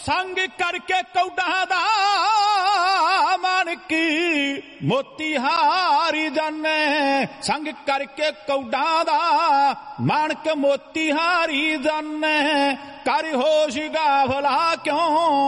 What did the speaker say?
ਸੰਗ ਕਰਕੇ ਕੌਡਾਂ ਦਾ ਮਾਣਕ ਮੋਤੀ ਹਾਰੀ ਜਾਨੇ, ਸੰਗ ਕਰਕੇ ਕੌਡਾਂ ਦਾ ਮਾਣਕ ਮੋਤੀ ਹਾਰੀ ਜਾਨੇ। ਕਰ ਹੋਸ਼ ਗਾਫਲਾ ਕਿਉਂ